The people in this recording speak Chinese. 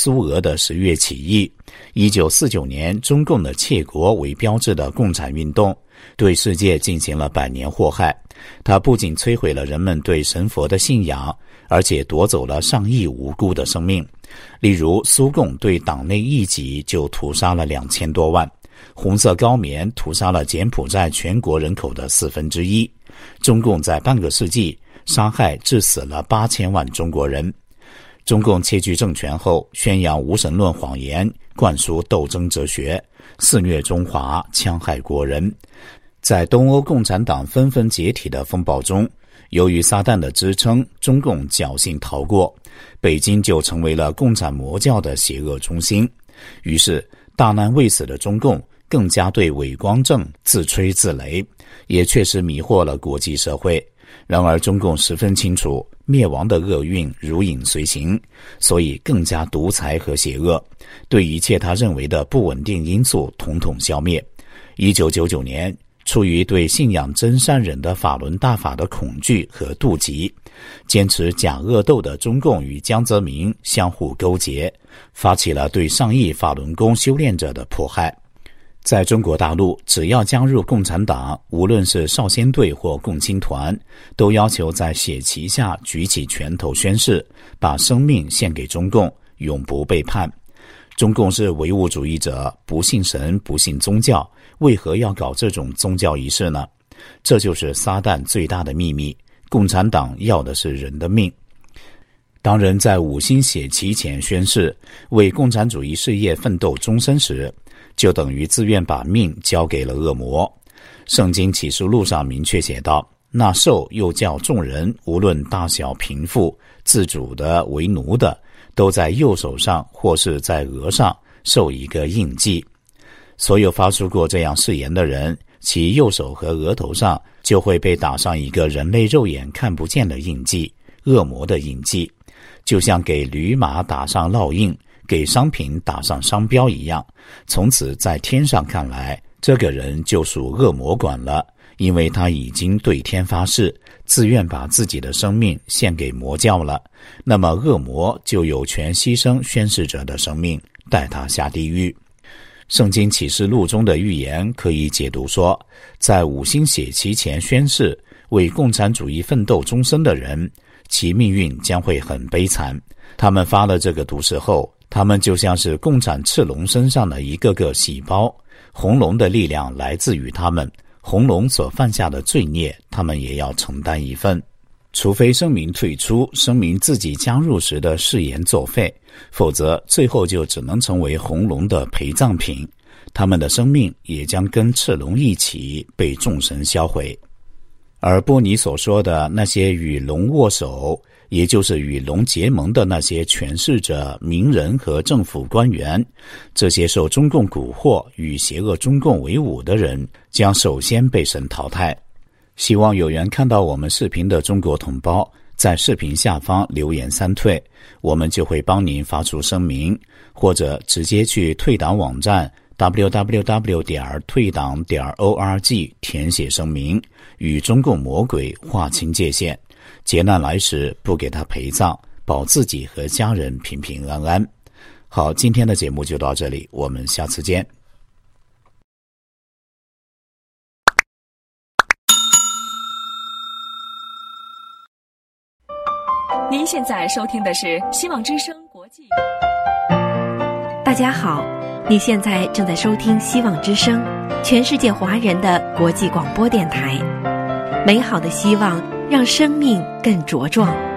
苏俄的10月起义，1949年中共的窃国为标志的共产运动对世界进行了100年祸害。它不仅摧毁了人们对神佛的信仰，而且夺走了上亿无辜的生命。例如，苏共对党内异己就屠杀了2000多万，红色高棉屠杀了柬埔寨全国人口的1/4，中共在半个世纪杀害致死了8000万中国人。中共窃据政权后，宣扬无神论谎言，灌输斗争哲学，肆虐中华，戕害国人。在东欧共产党纷纷解体的风暴中，由于撒旦的支撑，中共侥幸逃过，北京就成为了共产魔教的邪恶中心。于是大难未死的中共更加对伪光正自吹自擂，也确实迷惑了国际社会。然而中共十分清楚灭亡的厄运如影随形，所以更加独裁和邪恶，对一切他认为的不稳定因素统统消灭。1999年，出于对信仰真善忍的法轮大法的恐惧和妒忌，坚持假恶斗的中共与江泽民相互勾结，发起了对上亿法轮功修炼者的迫害。在中国大陆，只要加入共产党，无论是少先队或共青团，都要求在血旗下举起拳头宣誓，把生命献给中共，永不背叛。中共是唯物主义者，不信神，不信宗教，为何要搞这种宗教仪式呢？这就是撒旦最大的秘密，共产党要的是人的命。当人在5星血旗前宣誓，为共产主义事业奋斗终身时，就等于自愿把命交给了恶魔。圣经启示录上明确写道，那兽又叫众人，无论大小贫富，自主的为奴的，都在右手上或是在额上受一个印记。所有发出过这样誓言的人，其右手和额头上就会被打上一个人类肉眼看不见的印记，恶魔的印记，就像给驴马打上烙印，给商品打上商标一样。从此在天上看来，这个人就属恶魔管了，因为他已经对天发誓，自愿把自己的生命献给魔教了。那么恶魔就有权牺牲宣誓者的生命，带他下地狱。圣经启示录中的预言可以解读说，在5星血旗前宣誓为共产主义奋斗终身的人，其命运将会很悲惨。他们发了这个毒誓后，他们就像是共产赤龙身上的一个个细胞，红龙的力量来自于他们，红龙所犯下的罪孽，他们也要承担一份。除非声明退出，声明自己加入时的誓言作废，否则最后就只能成为红龙的陪葬品，他们的生命也将跟赤龙一起被众神销毁。而波尼所说的那些与龙握手，也就是与龙结盟的那些权势者、名人和政府官员，这些受中共蛊惑与邪恶中共为伍的人，将首先被神淘汰。希望有缘看到我们视频的中国同胞，在视频下方留言3退，我们就会帮您发出声明，或者直接去退党网站 www. 退党.org 填写声明，与中共魔鬼划清界限，劫难来时不给他陪葬，保自己和家人平平安安。好，今天的节目就到这里，我们下次见。 您现在收听的是希望之声国际。 大家好，你现在正在收听希望之声，全世界华人的国际广播电台。美好的希望让生命更茁壮。